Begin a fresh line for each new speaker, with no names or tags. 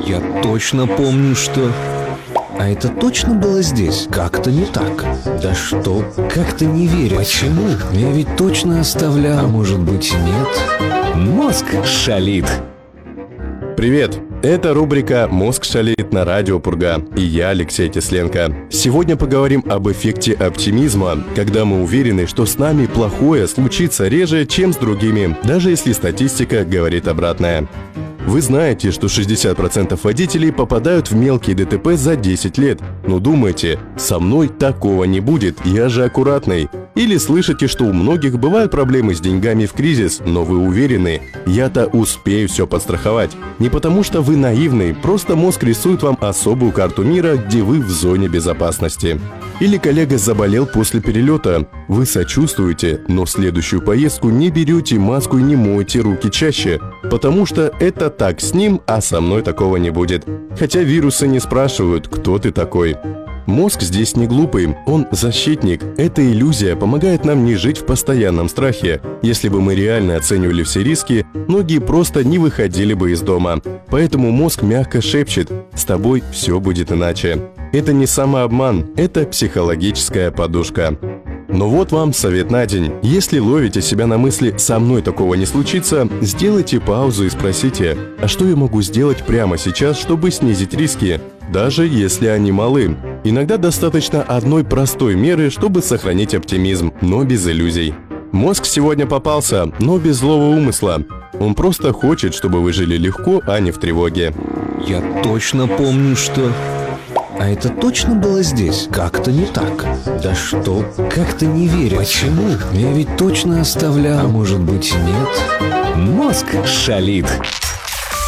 Я точно помню, что... А это точно было здесь? Как-то не так. Да что? Как-то не верю. Почему? Я ведь точно оставлял. А может быть и нет? Мозг шалит.
Привет! Это рубрика «Мозг шалит» на радио Пурга. И я, Алексей Тесленко. Сегодня поговорим об эффекте оптимизма, когда мы уверены, что с нами плохое случится реже, чем с другими, даже если статистика говорит обратное. Вы знаете, что 60% водителей попадают в мелкие ДТП за 10 лет. Но думаете, со мной такого не будет, я же аккуратный. Или слышите, что у многих бывают проблемы с деньгами в кризис, но вы уверены, я-то успею все подстраховать. Не потому что вы наивный, просто мозг рисует вам особую карту мира, где вы в зоне безопасности. Или коллега заболел после перелета. Вы сочувствуете, но в следующую поездку не берете маску и не моете руки чаще, потому что это так с ним, а со мной такого не будет. Хотя вирусы не спрашивают, кто ты такой. Мозг здесь не глупый, он защитник. Эта иллюзия помогает нам не жить в постоянном страхе. Если бы мы реально оценивали все риски, многие просто не выходили бы из дома. Поэтому мозг мягко шепчет: с тобой все будет иначе. Это не самообман, это психологическая подушка. Но вот вам совет на день. Если ловите себя на мысли «со мной такого не случится», сделайте паузу и спросите: а что я могу сделать прямо сейчас, чтобы снизить риски, даже если они малы? Иногда достаточно одной простой меры, чтобы сохранить оптимизм, но без иллюзий. Мозг сегодня попался, но без злого умысла. Он просто хочет, чтобы вы жили легко, а не в тревоге.
Я точно помню, что... А это точно было здесь? Как-то не так. Да что? Как-то не верю. Почему? Я ведь точно оставлял. А может быть и нет? Мозг шалит.